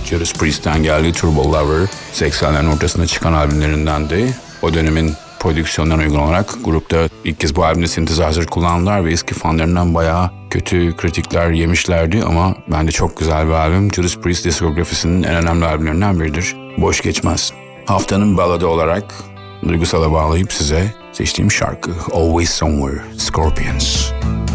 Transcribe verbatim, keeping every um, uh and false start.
Judas Priest'ten geldi. Turbo Lover seksenlerin ortasında çıkan albümlerindendi. O dönemin prodüksiyonlarına uygun olarak grupta ilk kez bu albümde synthesizer kullandılar ve eski fanlarından bayağı kötü kritikler yemişlerdi ama bence çok güzel bir albüm. Judas Priest diskografisinin en önemli albümlerinden biridir. Boş geçmez. Haftanın balladı olarak duygusala bağlayıp size seçtiğim şarkı Always Somewhere, Scorpions.